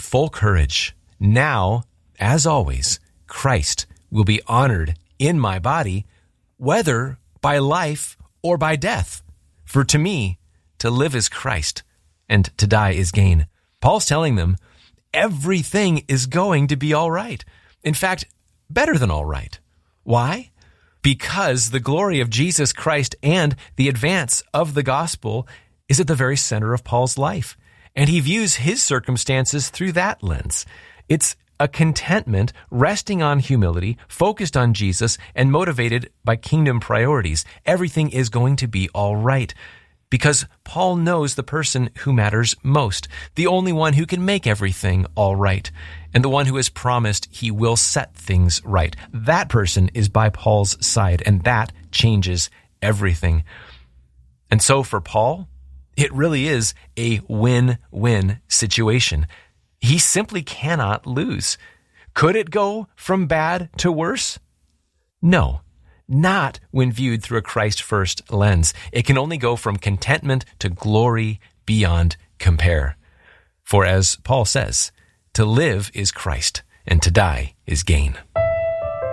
full courage. Now, as always, Christ will be honored in my body, whether by life or by death. For to me, to live is Christ, and to die is gain. Paul's telling them everything is going to be all right. In fact, better than all right. Why? Because the glory of Jesus Christ and the advance of the gospel is at the very center of Paul's life. And he views his circumstances through that lens. It's a contentment resting on humility, focused on Jesus, and motivated by kingdom priorities. Everything is going to be all right because Paul knows the person who matters most, the only one who can make everything all right, and the one who has promised he will set things right. That person is by Paul's side, and that changes everything. And so for Paul, it really is a win-win situation. He simply cannot lose. Could it go from bad to worse? No, not when viewed through a Christ-first lens. It can only go from contentment to glory beyond compare. For as Paul says, to live is Christ, and to die is gain.